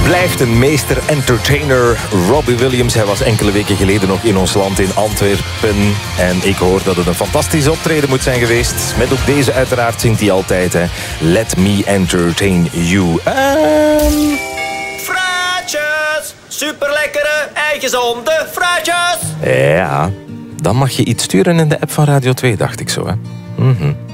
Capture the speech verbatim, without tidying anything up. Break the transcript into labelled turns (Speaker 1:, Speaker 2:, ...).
Speaker 1: blijft een meester entertainer. Robbie Williams, hij was enkele weken geleden nog in ons land in Antwerpen. En ik hoor dat het een fantastisch optreden moet zijn geweest. Met ook deze uiteraard zingt hij altijd, hè. Let me entertain you. Um...
Speaker 2: Fruitjes! Superlekkere en gezonde fruitjes!
Speaker 1: Ja, dan mag je iets sturen in de app van Radio twee, dacht ik zo, hè. Mhm.